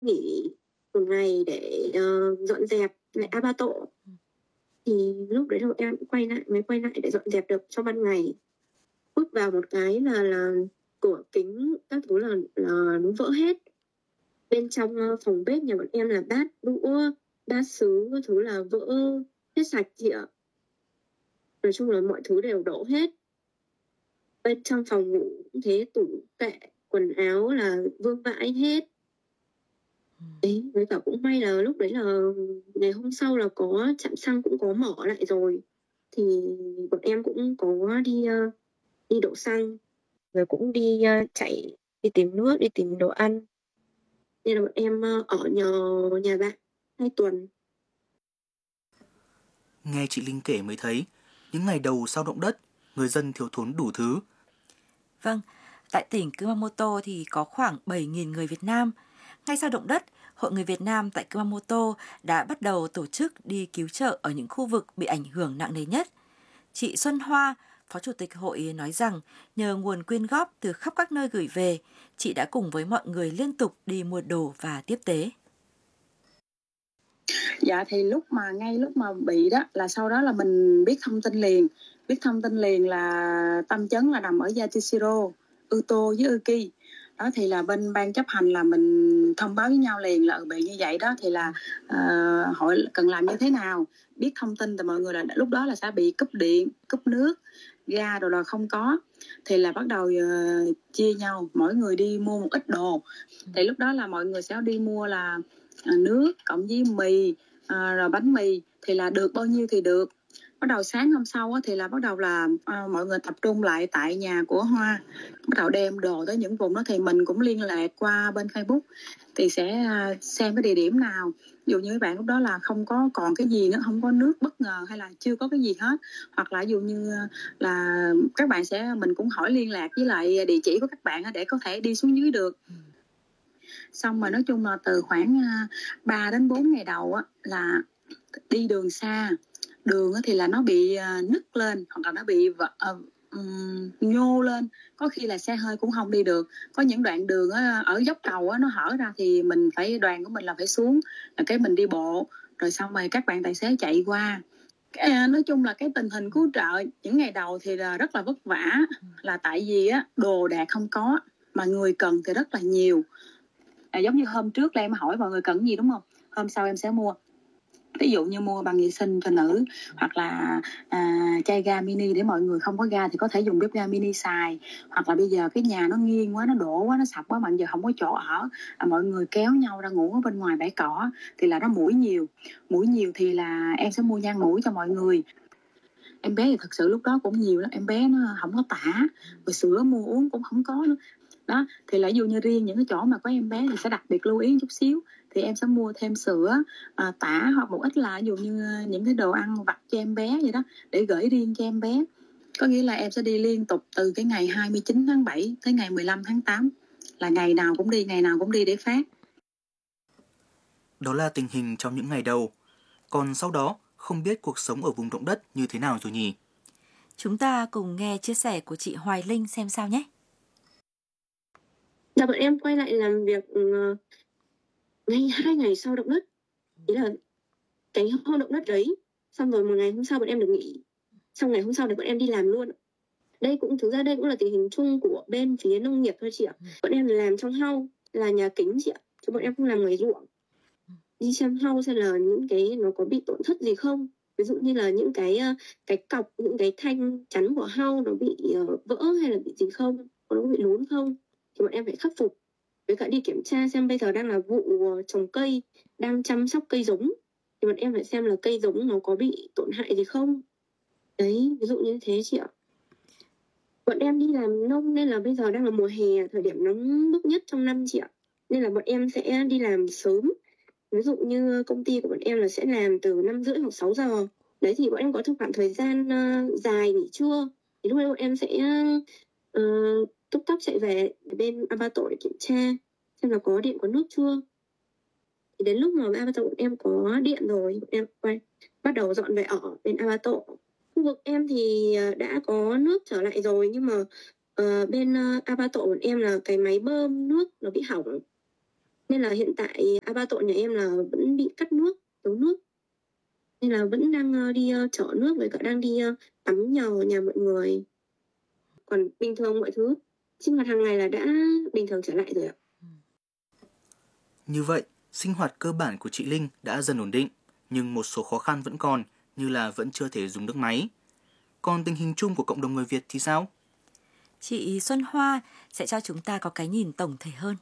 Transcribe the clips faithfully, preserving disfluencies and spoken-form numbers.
nghỉ một ngày để uh, dọn dẹp lại Abato. Thì lúc đấy là bọn em quay lại mới quay lại để dọn dẹp được trong ban ngày. Bước vào một cái là là cửa kính các thứ là là nó vỡ hết. Bên trong phòng bếp nhà bọn em là bát đũa, bát sứ các thứ là vỡ hết sạch chị ạ. Nói chung là mọi thứ đều đổ hết. Bên trong phòng ngủ cũng thế, tủ kệ quần áo là vương vãi hết. Đấy, với cả cũng may là lúc đấy là ngày hôm sau là có trạm xăng cũng có mở lại rồi. Thì bọn em cũng có đi uh, đi đổ xăng, rồi cũng đi uh, chạy, đi tìm nước, đi tìm đồ ăn. Nên là bọn em uh, ở nhờ nhà bạn hai tuần. Nghe chị Linh kể mới thấy, những ngày đầu sau động đất, người dân thiếu thốn đủ thứ. Vâng, tại tỉnh Kumamoto thì có khoảng bảy nghìn người Việt Nam. Ngay sau động đất, Hội người Việt Nam tại Kumamoto đã bắt đầu tổ chức đi cứu trợ ở những khu vực bị ảnh hưởng nặng nề nhất. Chị Xuân Hoa, Phó Chủ tịch Hội nói rằng nhờ nguồn quyên góp từ khắp các nơi gửi về, chị đã cùng với mọi người liên tục đi mua đồ và tiếp tế. Dạ thì lúc mà ngay lúc mà bị đó là sau đó là mình biết thông tin liền. Biết thông tin liền là tâm chấn là nằm ở Yatishiro, Uto với Uki. Đó thì là bên ban chấp hành là mình thông báo với nhau liền là bị như vậy đó thì là uh, hội cần làm như thế nào. Biết thông tin từ mọi người là lúc đó là sẽ bị cúp điện, cúp nước, ga rồi là không có. Thì là bắt đầu uh, chia nhau, mỗi người đi mua một ít đồ. Thì lúc đó là mọi người sẽ đi mua là uh, nước cộng với mì, uh, rồi bánh mì thì là được bao nhiêu thì được. Bắt đầu sáng hôm sau á, thì là bắt đầu là à, mọi người tập trung lại tại nhà của Hoa, bắt đầu đem đồ tới những vùng đó thì mình cũng liên lạc qua bên Facebook thì sẽ à, xem cái địa điểm nào. Ví dụ như các bạn lúc đó là không có còn cái gì nữa, không có nước bất ngờ hay là chưa có cái gì hết, hoặc là ví dụ như là các bạn sẽ mình cũng hỏi liên lạc với lại địa chỉ của các bạn để có thể đi xuống dưới được. Xong rồi nói chung là từ khoảng ba đến bốn ngày đầu á, là đi đường xa, đường thì là nó bị nứt lên hoặc là nó bị uh, um, nhô lên, có khi là xe hơi cũng không đi được. Có những đoạn đường á, ở dốc cầu á, nó hở ra thì mình phải đoàn của mình là phải xuống, là cái mình đi bộ, rồi xong rồi các bạn tài xế chạy qua. Cái, nói chung là cái tình hình cứu trợ những ngày đầu thì là rất là vất vả, là tại vì á, đồ đạc không có mà người cần thì rất là nhiều. À, giống như hôm trước là em hỏi mọi người cần gì đúng không, hôm sau em sẽ mua. Ví dụ như mua bằng vệ sinh cho nữ, hoặc là à, chai ga mini để mọi người không có ga thì có thể dùng bếp ga mini xài, hoặc là bây giờ cái nhà nó nghiêng quá, nó đổ quá, nó sập quá mà giờ không có chỗ ở, à, mọi người kéo nhau ra ngủ ở bên ngoài bãi cỏ thì là nó muỗi nhiều. Muỗi nhiều thì là em sẽ mua nhang muỗi cho mọi người. Em bé thì thật sự lúc đó cũng nhiều lắm, em bé nó không có tả, rồi sữa mua uống cũng không có nữa. Đó thì là ví dụ như riêng những cái chỗ mà có em bé thì sẽ đặc biệt lưu ý chút xíu, thì em sẽ mua thêm sữa, à, tả hoặc một ít là ví dụ như những cái đồ ăn vặt cho em bé vậy đó, để gửi riêng cho em bé. Có nghĩa là em sẽ đi liên tục từ cái ngày hai mươi chín tháng bảy tới ngày mười lăm tháng tám, là ngày nào cũng đi, ngày nào cũng đi để phát. Đó là tình hình trong những ngày đầu. Còn sau đó, không biết cuộc sống ở vùng động đất như thế nào rồi nhỉ? Chúng ta cùng nghe chia sẻ của chị Hoài Linh xem sao nhé. Dạ, bọn em quay lại làm việc uh, ngay hai ngày sau động đất. Ý là cái hôm động đất đấy, xong rồi một ngày hôm sau bọn em được nghỉ. Xong ngày hôm sau thì bọn em đi làm luôn. Đây cũng, thực ra đây cũng là tình hình chung của bên phía nông nghiệp thôi chị ạ. Bọn em làm trong house, là nhà kính chị ạ, chứ bọn em không làm ngoài ruộng. Đi xem house xem là những cái nó có bị tổn thất gì không. Ví dụ như là những cái cái cọc, những cái thanh chắn của house nó bị uh, vỡ hay là bị gì không, nó bị lún không, thì bọn em phải khắc phục. Với cả đi kiểm tra xem bây giờ đang là vụ trồng cây, đang chăm sóc cây giống, thì bọn em phải xem là cây giống nó có bị tổn hại gì không. Đấy, ví dụ như thế chị ạ. Bọn em đi làm nông nên là bây giờ đang là mùa hè, thời điểm nóng bức nhất trong năm chị ạ. Nên là bọn em sẽ đi làm sớm. Ví dụ như công ty của bọn em là sẽ làm từ năm rưỡi hoặc sáu giờ. Đấy thì bọn em có trong khoảng thời gian uh, dài nghỉ trưa. Thì lúc đấy bọn em sẽ uh, túc tắc chạy về bên Abato để kiểm tra xem là có điện có nước chưa. Thì đến lúc mà Abato bọn em có điện rồi, bọn em quay bắt đầu dọn về ở bên Abato. Khu vực em thì đã có nước trở lại rồi, nhưng mà uh, bên uh, Abato bọn em là cái máy bơm nước nó bị hỏng. Nên là hiện tại Abaton nhà em là vẫn bị cắt nước, thiếu nước. Nên là vẫn đang đi uh, chở nước với cả đang đi uh, tắm nhờ nhà mọi người. Còn bình thường mọi thứ sinh hoạt hàng ngày là đã bình thường trở lại rồi ạ. Như vậy, sinh hoạt cơ bản của chị Linh đã dần ổn định, nhưng một số khó khăn vẫn còn, như là vẫn chưa thể dùng nước máy. Còn tình hình chung của cộng đồng người Việt thì sao? Chị Xuân Hoa sẽ cho chúng ta có cái nhìn tổng thể hơn.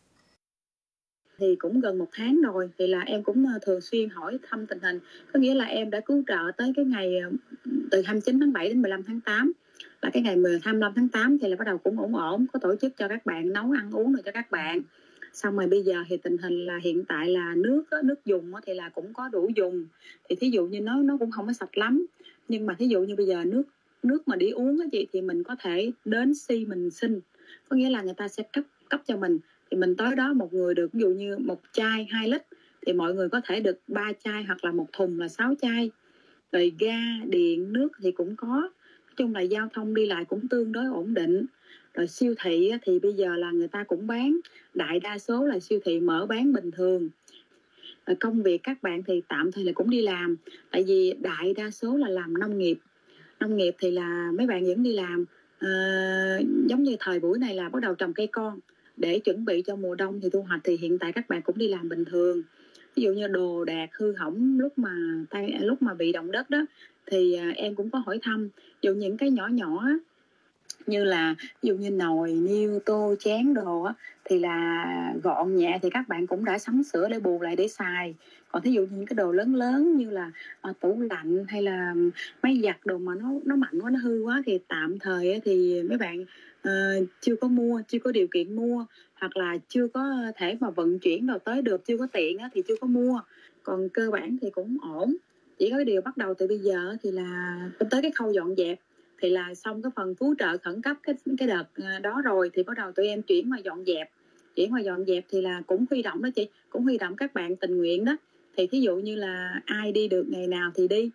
Thì cũng gần một tháng rồi, thì là em cũng thường xuyên hỏi thăm tình hình. Có nghĩa là em đã cứu trợ tới cái ngày từ hai mươi chín tháng bảy đến mười lăm tháng tám. Là cái ngày hai mươi lăm tháng tám thì là bắt đầu cũng ổn ổn, có tổ chức cho các bạn nấu ăn uống rồi cho các bạn. Xong rồi bây giờ thì tình hình là hiện tại là nước nước dùng thì là cũng có đủ dùng. Thì thí dụ như nó nó cũng không có sạch lắm. Nhưng mà thí dụ như bây giờ nước nước mà đi uống á chị, thì mình có thể đến si mình xin. Có nghĩa là người ta sẽ cấp cấp cho mình. Thì mình tới đó một người được ví dụ như một chai hai lít, thì mọi người có thể được ba chai hoặc là một thùng là sáu chai. Rồi ga, điện, nước thì cũng có. Nói chung là giao thông đi lại cũng tương đối ổn định. Rồi siêu thị thì bây giờ là người ta cũng bán, đại đa số là siêu thị mở bán bình thường. Rồi công việc các bạn thì tạm thời là cũng đi làm, tại vì đại đa số là làm nông nghiệp. Nông nghiệp thì là mấy bạn vẫn đi làm. À, giống như thời buổi này là bắt đầu trồng cây con để chuẩn bị cho mùa đông thì thu hoạch, thì hiện tại các bạn cũng đi làm bình thường. Ví dụ như đồ đạc hư hỏng lúc mà tay lúc mà bị động đất đó, thì em cũng có hỏi thăm. Ví dụ những cái nhỏ nhỏ như là ví dụ như nồi, niêu, tô, chén đồ á, thì là gọn nhẹ thì các bạn cũng đã sắm sửa để bù lại để xài. Còn thí dụ như những cái đồ lớn lớn như là à, tủ lạnh hay là máy giặt đồ mà nó nó mạnh quá, nó hư quá, thì tạm thời thì mấy bạn uh, chưa có mua, chưa có điều kiện mua, hoặc là chưa có thể mà vận chuyển đồ tới được, chưa có tiện á, thì chưa có mua. Còn cơ bản thì cũng ổn. Chỉ có cái điều bắt đầu từ bây giờ thì là tới cái khâu dọn dẹp, thì là xong cái phần cứu trợ khẩn cấp cái cái đợt đó rồi, thì bắt đầu tụi em chuyển qua dọn dẹp. Chuyển qua dọn dẹp thì là cũng huy động đó chị, cũng huy động các bạn tình nguyện đó. Thì thí dụ như là ai đi được ngày nào thì đi.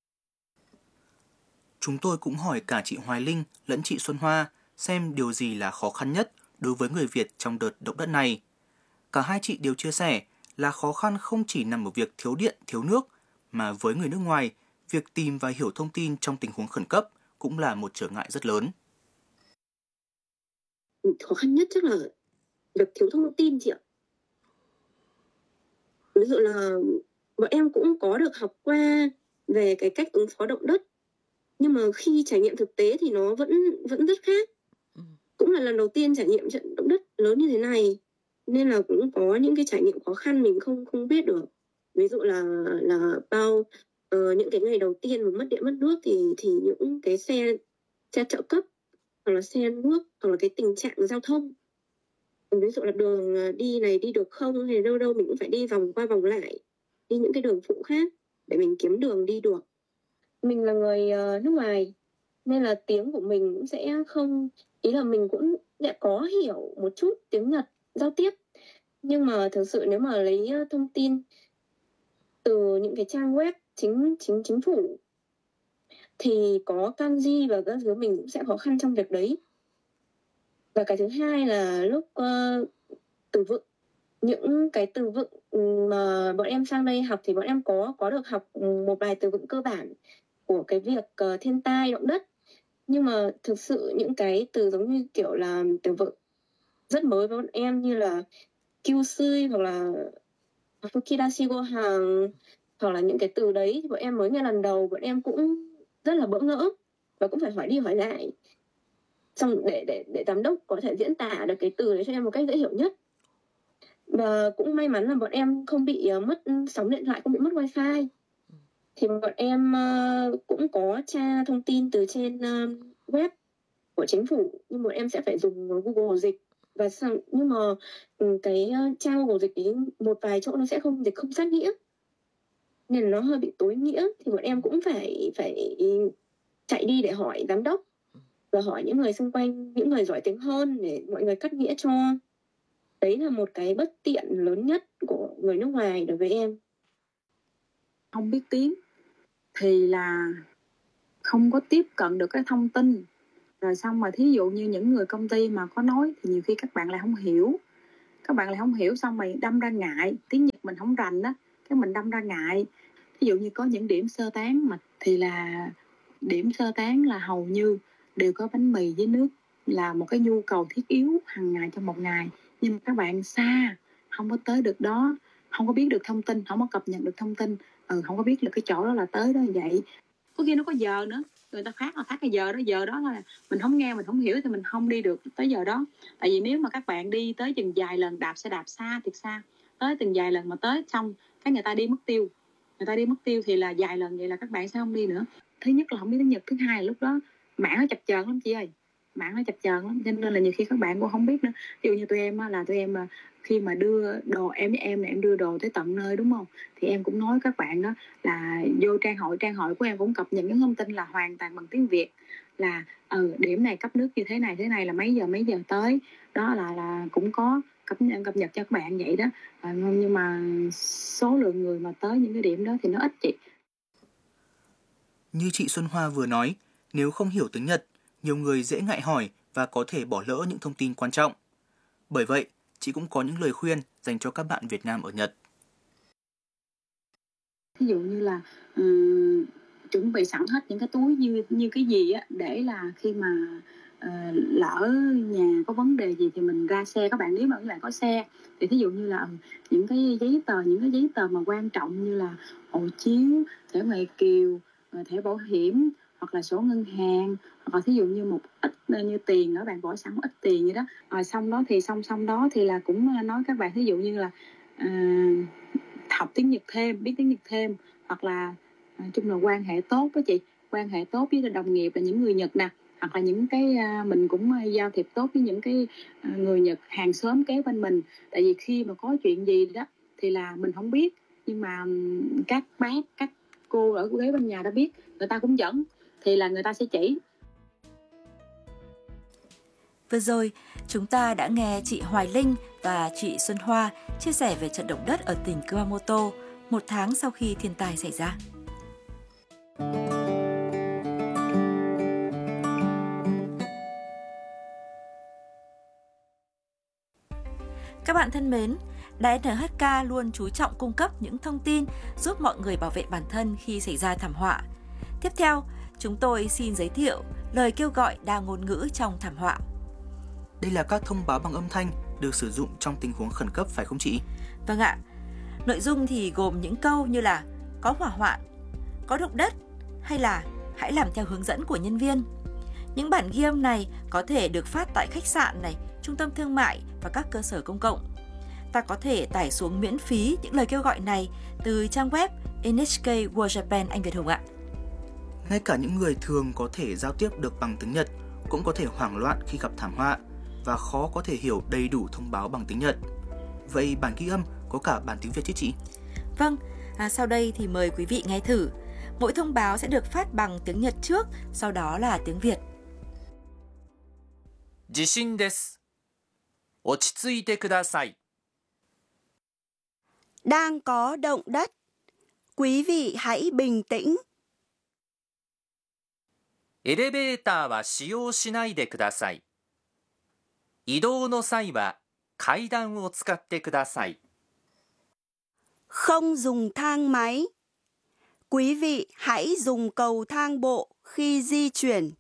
Chúng tôi cũng hỏi cả chị Hoài Linh lẫn chị Xuân Hoa xem điều gì là khó khăn nhất đối với người Việt trong đợt động đất này. Cả hai chị đều chia sẻ là khó khăn không chỉ nằm ở việc thiếu điện, thiếu nước, mà với người nước ngoài, việc tìm và hiểu thông tin trong tình huống khẩn cấp cũng là một trở ngại rất lớn. Khó khăn nhất chắc là việc thiếu thông tin chị ạ. Ví dụ là bọn em cũng có được học qua về cái cách ứng phó động đất, nhưng mà khi trải nghiệm thực tế thì nó vẫn vẫn rất khác. Cũng là lần đầu tiên trải nghiệm trận động đất lớn như thế này, nên là cũng có những cái trải nghiệm khó khăn mình không không biết được. Ví dụ là là bao uh, những cái ngày đầu tiên mà mất điện mất nước thì thì những cái xe xe trợ cấp hoặc là xe nước hoặc là cái tình trạng giao thông, ví dụ là đường đi này đi được không, hay đâu đâu mình cũng phải đi vòng qua vòng lại, đi những cái đường phụ khác để mình kiếm đường đi được. Mình là người uh, nước ngoài nên là tiếng của mình cũng sẽ không, ý là mình cũng sẽ có hiểu một chút tiếng Nhật giao tiếp, nhưng mà thực sự nếu mà lấy thông tin từ những cái trang web chính chính chính phủ thì có kanji và các thứ, mình cũng sẽ khó khăn trong việc đấy. Và cái thứ hai là lúc uh, từ vựng, những cái từ vựng mà bọn em sang đây học thì bọn em có có được học một vài từ vựng cơ bản của cái việc uh, thiên tai động đất, nhưng mà thực sự những cái từ giống như kiểu là từ vựng rất mới với bọn em như là kyusui hoặc là fukidashi gohan, hoặc là những cái từ đấy thì bọn em mới nghe lần đầu, bọn em cũng rất là bỡ ngỡ và cũng phải hỏi đi hỏi lại xong để để để giám đốc có thể diễn tả được cái từ đấy cho em một cách dễ hiểu nhất. Và cũng may mắn là bọn em không bị uh, mất sóng điện thoại, không bị mất wifi, thì bọn em uh, cũng có tra thông tin từ trên uh, web của chính phủ, nhưng bọn em sẽ phải dùng Google dịch. Và sang, nhưng mà cái uh, trang Google dịch ấy, một vài chỗ nó sẽ không dịch không sát nghĩa, nên nó hơi bị tối nghĩa, thì bọn em cũng phải phải chạy đi để hỏi giám đốc và hỏi những người xung quanh, những người giỏi tiếng hơn để mọi người cắt nghĩa cho. Đấy là một cái bất tiện lớn nhất của người nước ngoài đối với em. Không biết tiếng thì là không có tiếp cận được cái thông tin. Rồi xong mà thí dụ như những người công ty mà có nói thì nhiều khi các bạn lại không hiểu. các bạn lại không hiểu, xong rồi đâm ra ngại. Tiếng Nhật mình không rành á, cái mình đâm ra ngại. Ví dụ như có những điểm sơ tán mà thì là điểm sơ tán là hầu như đều có bánh mì với nước, là một cái nhu cầu thiết yếu hàng ngày trong một ngày. Nhưng mà các bạn xa, không có tới được đó, không có biết được thông tin, không có cập nhật được thông tin, ừ, không có biết là cái chỗ đó là tới đó vậy. Có khi nó có giờ nữa, người ta phát là phát cái giờ đó, giờ đó là mình không nghe, mình không hiểu thì mình không đi được tới giờ đó. Tại vì nếu mà các bạn đi tới chừng vài lần, đạp xe đạp xa thiệt xa, tới từng vài lần mà tới xong cái người ta đi mất tiêu, người ta đi mất tiêu thì là vài lần vậy là các bạn sẽ không đi nữa. Thứ nhất là không biết tiếng Nhật, thứ hai là lúc đó mạng nó chập chờn lắm chị ơi, mạng nó chập chờn lắm, cho nên là nhiều khi các bạn cũng không biết nữa. Ví dụ như tụi em á, là tụi em khi mà đưa đồ, em với em này em đưa đồ tới tận nơi đúng không, thì em cũng nói các bạn đó là vô trang hội trang hội của em cũng cập nhật những thông tin là hoàn toàn bằng tiếng Việt, là ừ điểm này cấp nước như thế này thế này là mấy giờ mấy giờ tới đó, là là cũng có cập nhật, cập nhật cho các bạn vậy đó. À, nhưng mà số lượng người mà tới những cái điểm đó thì nó ít chị. Như chị Xuân Hoa vừa nói, nếu không hiểu tiếng Nhật, nhiều người dễ ngại hỏi và có thể bỏ lỡ những thông tin quan trọng. Bởi vậy, chị cũng có những lời khuyên dành cho các bạn Việt Nam ở Nhật. Ví dụ như là um, chuẩn bị sẵn hết những cái túi như như cái gì á, để là khi mà uh, lỡ nhà có vấn đề gì thì mình ra xe. Các bạn nếu mà các bạn có xe thì thí dụ như là những cái giấy tờ những cái giấy tờ mà quan trọng như là hộ chiếu, thẻ ngoại kiều, thẻ bảo hiểm hoặc là sổ ngân hàng, hoặc là thí dụ như một ít như tiền đó, bạn bỏ sẵn một ít tiền như đó. Rồi xong đó thì xong xong đó thì là cũng nói các bạn thí dụ như là uh, học tiếng Nhật thêm, biết tiếng Nhật thêm, hoặc là nói chung là quan hệ tốt đó chị, quan hệ tốt với đồng nghiệp là những người Nhật nè, hoặc là những cái mình cũng giao thiệp tốt với những cái người Nhật hàng xóm kế bên mình. Tại vì khi mà có chuyện gì đó thì là mình không biết, nhưng mà các bác các cô ở ghế bên nhà đã biết, người ta cũng dẫn thì là người ta sẽ chỉ. Vừa rồi, chúng ta đã nghe chị Hoài Linh và chị Xuân Hoa chia sẻ về trận động đất ở tỉnh Kumamoto một tháng sau khi thiên tai xảy ra. Các bạn thân mến, Đài en hát ca luôn chú trọng cung cấp những thông tin giúp mọi người bảo vệ bản thân khi xảy ra thảm họa. Tiếp theo, chúng tôi xin giới thiệu lời kêu gọi đa ngôn ngữ trong thảm họa. Đây là các thông báo bằng âm thanh được sử dụng trong tình huống khẩn cấp phải không chị? Vâng ạ. Nội dung thì gồm những câu như là có hỏa hoạn, có động đất hay là hãy làm theo hướng dẫn của nhân viên. Những bản ghi âm này có thể được phát tại khách sạn này, trung tâm thương mại và các cơ sở công cộng. Ta có thể tải xuống miễn phí những lời kêu gọi này từ trang web en hát ca World Japan Anh Việt Hùng ạ. Ngay cả những người thường có thể giao tiếp được bằng tiếng Nhật cũng có thể hoảng loạn khi gặp thảm họa và khó có thể hiểu đầy đủ thông báo bằng tiếng Nhật. Vậy bản ghi âm có cả bản tiếng Việt chứ chị? Vâng, à, sau đây thì mời quý vị nghe thử. Mỗi thông báo sẽ được phát bằng tiếng Nhật trước, sau đó là tiếng Việt. 地震です。落ち着いてください。 Đang có động đất. Quý vị hãy bình tĩnh. エレベーターは使用しないでください。移動の際は階段を使ってください。 Không dùng thang máy. Quý vị hãy dùng cầu thang bộ khi di chuyển.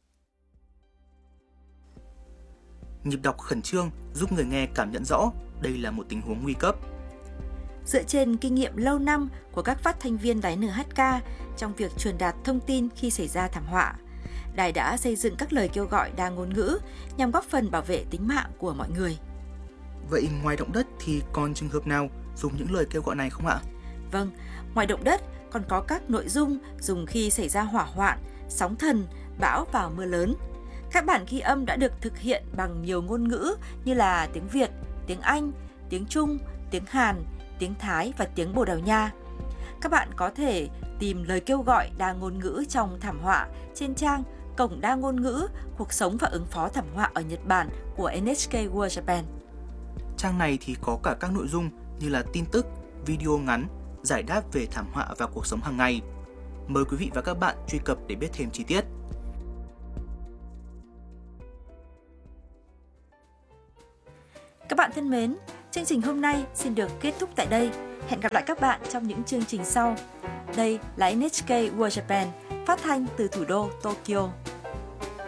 Nhịp đọc khẩn trương giúp người nghe cảm nhận rõ đây là một tình huống nguy cấp. Dựa trên kinh nghiệm lâu năm của các phát thanh viên đài en hát ca trong việc truyền đạt thông tin khi xảy ra thảm họa, đài đã xây dựng các lời kêu gọi đa ngôn ngữ nhằm góp phần bảo vệ tính mạng của mọi người. Vậy ngoài động đất thì còn trường hợp nào dùng những lời kêu gọi này không ạ? Vâng, ngoài động đất còn có các nội dung dùng khi xảy ra hỏa hoạn, sóng thần, bão và mưa lớn. Các bản ghi âm đã được thực hiện bằng nhiều ngôn ngữ như là tiếng Việt, tiếng Anh, tiếng Trung, tiếng Hàn, tiếng Thái và tiếng Bồ Đào Nha. Các bạn có thể tìm lời kêu gọi đa ngôn ngữ trong thảm họa trên trang Cổng đa ngôn ngữ cuộc sống và ứng phó thảm họa ở Nhật Bản của en hát ca World Japan. Trang này thì có cả các nội dung như là tin tức, video ngắn, giải đáp về thảm họa và cuộc sống hàng ngày. Mời quý vị và các bạn truy cập để biết thêm chi tiết. Các bạn thân mến, Chương trình hôm nay xin được kết thúc tại đây. Hẹn gặp lại các bạn trong những chương trình sau. Đây là en hát ca World Japan, phát thanh từ thủ đô Tokyo.